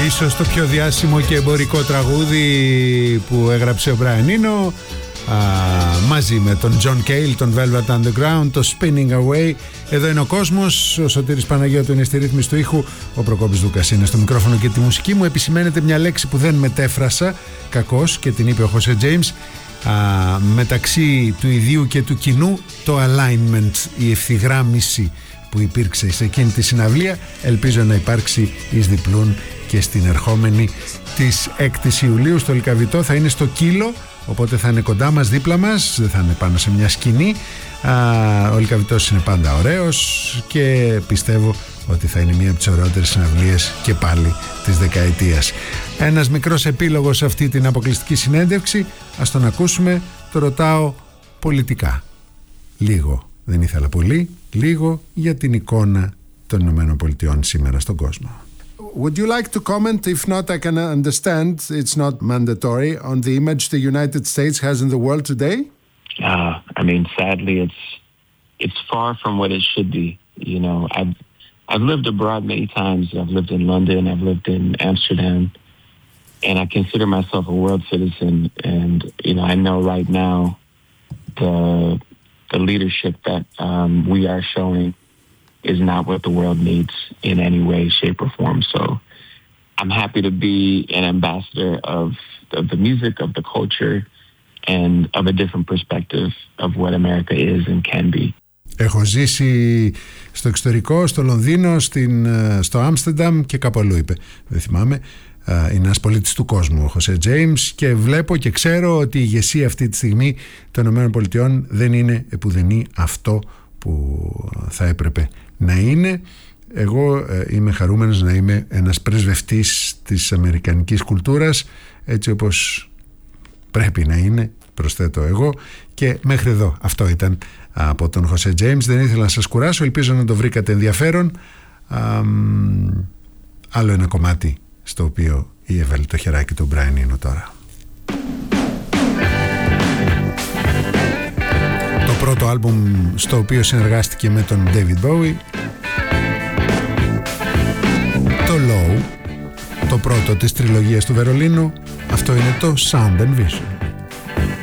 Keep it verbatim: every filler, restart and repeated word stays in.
Ίσως το πιο διάσημο και εμπορικό τραγούδι που έγραψε ο Brian Eno, α, μαζί με τον John Cale, τον Velvet Underground, το Spinning Away. Εδώ είναι ο κόσμος, ο Σωτήρης Παναγιώτου είναι στη ρύθμιση του ήχου, ο Προκόπης Δούκας είναι στο μικρόφωνο και τη μουσική. Μου επισημαίνεται μια λέξη που δεν μετέφρασα κακώς και την είπε ο Χωσέ Τζέιμς, α, μεταξύ του ιδίου και του κοινού, το alignment, η ευθυγράμμιση που υπήρξε σε εκείνη τη συναυλία. Ελπίζω να υπάρξει εις διπλούν και στην ερχόμενη της έκτης Ιουλίου στο Λυκαβητό. Θα είναι στο Κύλο, οπότε θα είναι κοντά μας, δίπλα μας, δεν θα είναι πάνω σε μια σκηνή. Α, ο Λυκαβητός είναι πάντα ωραίος και πιστεύω ότι θα είναι μία από τις ωραιότερες συναυλίες και πάλι της δεκαετίας. Ένας μικρός επίλογος σε αυτή την αποκλειστική συνέντευξη, ας τον ακούσουμε. Το ρωτάω πολιτικά, λίγο, δεν ήθελα πολύ, λίγο για την εικόνα των Ηνωμένων Πολιτειών σήμερα στον κόσμο. Would you like to comment? If not, I can understand. It's not mandatory on the image the United States has in the world today. Uh, I mean, sadly, it's it's far from what it should be. You know, I've I've lived abroad many times. I've lived in London. I've lived in Amsterdam, and I consider myself a world citizen. And you know, I know right now the the leadership that um, we are showing is not what the world needs in any way, shape, or form. So I'm happy to be an ambassador of, of the music, of the culture, and of a different perspective of what America is and can be. Έχω ζήσει στο εξωτερικό, στο Λονδίνο, στην, στο Άμστερνταμ και κάπου αλλού, είπε. Δεν θυμάμαι. Είναι ένας πολίτης του κόσμου ο Χωσέ Τζέιμς και βλέπω και ξέρω ότι η ηγεσία αυτή τη στιγμή των ΗΠΑ δεν είναι επουδενή αυτό που θα έπρεπε να είναι. Εγώ ε, είμαι χαρούμενος να είμαι ένας πρεσβευτής της αμερικανικής κουλτούρας, έτσι όπως πρέπει να είναι, προσθέτω εγώ. Και μέχρι εδώ αυτό ήταν από τον Χωσέ Τζέιμς. Δεν ήθελα να σας κουράσω, ελπίζω να το βρήκατε ενδιαφέρον. Α, άλλο ένα κομμάτι στο οποίο η έβαλε το χεράκι του Brian Eno τώρα. Το πρώτο άλμπουμ στο οποίο συνεργάστηκε με τον David Bowie, το Low, το πρώτο της τριλογίας του Βερολίνου. Αυτό είναι το Sound and Vision.